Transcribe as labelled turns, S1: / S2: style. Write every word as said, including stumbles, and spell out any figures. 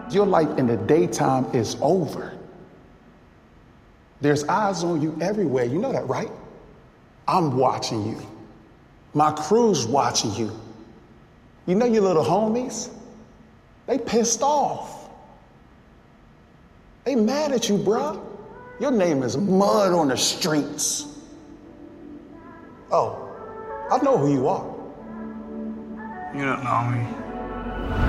S1: Your life in the daytime is over. There's eyes on you everywhere. You know that, right? I'm watching you. My crew's watching you. You know your little homies? They pissed off. They mad at you, bruh. Your name is mud on the streets. Oh, I know who you are.
S2: You don't know me.